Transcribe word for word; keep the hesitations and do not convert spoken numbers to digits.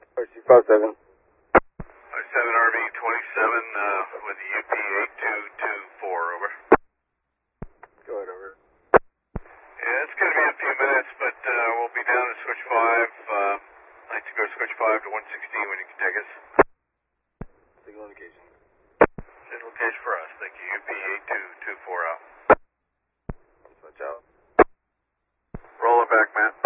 two five seven. five seven R V twenty-seven uh, with the U P eight two two four, over. Go ahead, over. Yeah, it's going to be a few minutes, but uh, we'll be down to switch five. Uh, I'd like to go switch five to one sixteen when you can take us. Signal indication. Signal case for us. Thank you. U P eight two two four out. Switch out. Roll it back, Matt.